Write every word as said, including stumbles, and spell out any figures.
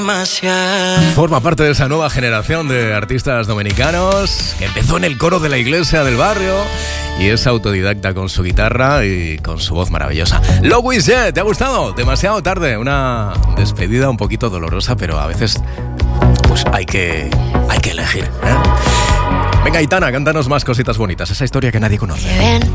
Forma parte de esa nueva generación de artistas dominicanos que empezó en el coro de la iglesia del barrio y es autodidacta con su guitarra y con su voz maravillosa. Louis J, ¿te ha gustado? Demasiado tarde, una despedida un poquito dolorosa, pero a veces pues hay que, hay que elegir, ¿eh? Venga, Aitana, cántanos más cositas bonitas, esa historia que nadie conoce.